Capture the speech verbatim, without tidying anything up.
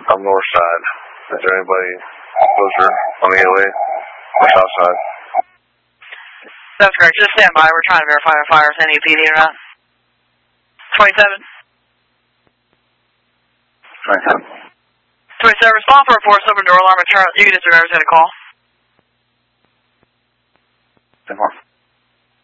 on the north side. Is there anybody closer on the eight oh eight or south side? That's correct. Just stand by. We're trying to verify if fire is N E P D or not. twenty-seven. twenty-seven. twenty-seven, respond for reports over door alarm. You can disregard. Is going to call. ten four.